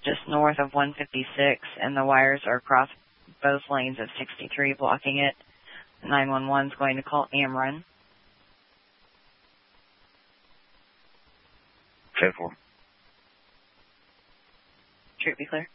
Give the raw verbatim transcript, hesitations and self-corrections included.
just north of one fifty-six, and the wires are across both lanes of sixty-three, blocking it. nine one one is going to call Ameren. ten four. Should be clear.